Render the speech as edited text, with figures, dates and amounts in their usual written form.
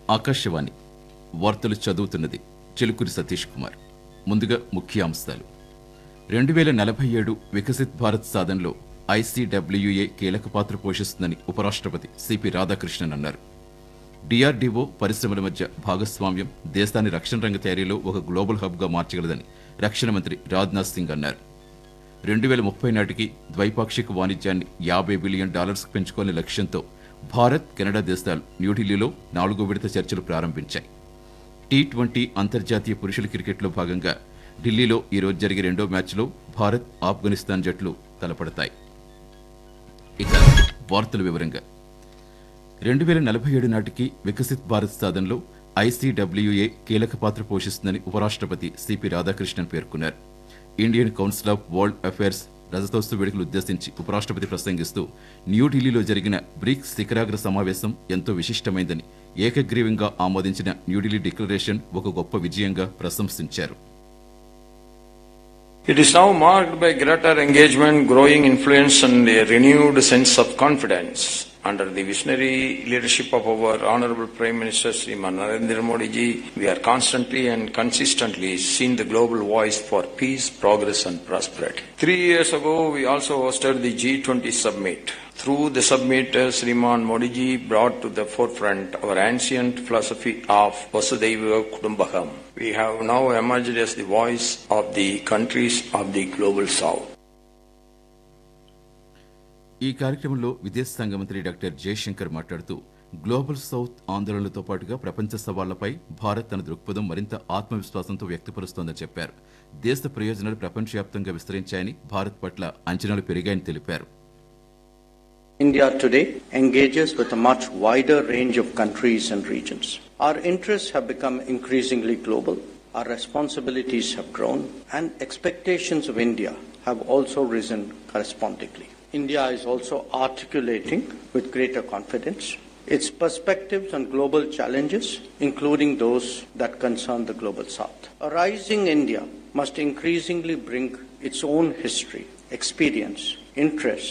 ఆకాశవాణి వార్తలు చదువుతున్నది చిలుకూరి సతీష్ కుమార్. ముందుగా ముఖ్యాంశాలు. 2047 వికసిత్ భారత్ సాధనలో ఐసీడబ్ల్యూఏ కీలక పాత్ర పోషిస్తుందని ఉపరాష్ట్రపతి సిపి రాధాకృష్ణన్ అన్నారు. డిఆర్డీఓ పరిశ్రమల మధ్య భాగస్వామ్యం దేశాన్ని రక్షణ రంగ తయారీలో ఒక గ్లోబల్ హబ్గా మార్చగలదని రక్షణ మంత్రి రాజ్నాథ్ సింగ్ అన్నారు. 2030 నాటికి ద్వైపాక్షిక వాణిజ్యాన్ని $50 బిలియన్ పెంచుకునే లక్ష్యంతో భారత్, కెనడా దేశాలు న్యూఢిల్లీలో 4వ విడత చర్చలు ప్రారంభించాయి. టీ20 అంతర్జాతీయ పురుషుల క్రికెట్లో భాగంగా ఢిల్లీలో ఈ రోజు జరిగే రెండో మ్యాచ్లో భారత్, ఆఫ్ఘనిస్తాన్ జట్లు తలపడతాయి. ఇక వార్తల వివరంగా 2047 నాటికి వికసిత్ భారత్ సాధనలో ఐసీడబ్ల్యూఏ కీలక పాత్ర పోషిస్తుందని ఉపరాష్ట్రపతి సిపి రాధాకృష్ణన్ పేర్కొన్నారు. Indian council of world affairs రజతోత్సవ వేడుకలు ఉద్దేశించి ఉపరాష్ట్రపతి ప్రసంగిస్తూ న్యూఢిల్లీలో జరిగిన బ్రిక్స్ శిఖరాగ్ర సమావేశం ఎంతో విశిష్టమైందని, ఏకగ్రీవంగా ఆమోదించిన న్యూఢిల్లీ డిక్లరేషన్ ఒక గొప్ప విజయంగా ప్రశంసించారు. It is now marked by greater engagement, growing influence and a renewed sense of confidence. Under the visionary leadership of our Honorable Prime Minister Shriman Narendra Modi ji, we are constantly and consistently seen the global voice for peace, progress and prosperity. 3 years ago, we also hosted the G20 summit. Through the summit, Shriman Modi ji brought to the forefront our ancient philosophy of Vasudhaiva Kutumbakam. We have now emerged as the voice of the countries of the global south. ఈ కార్యక్రమంలో విదేశాంగ మంత్రి doctor Jayashankar మాట్లాడుతూ, global south ఆందోళనలతో పాటుగా ప్రపంచ సవాళ్లపై భారత్ తన దృక్పథం మరింత ఆత్మవిశ్వాసంతో వ్యక్తపరుస్తోందని చెప్పారు. దేశ ప్రయోజనాలు ప్రపంచవ్యాప్తంగా విస్తరించాయని, భారత్ పట్ల అంచనాలు పెరిగాయని తెలిపారు. India today engages with a much wider range of countries and regions. Our interests have become increasingly global, our responsibilities have grown, and expectations of India have also risen correspondingly. India is also articulating with greater confidence its perspectives on global challenges, including those that concern the global south. A rising India must increasingly bring its own history, experience, interests,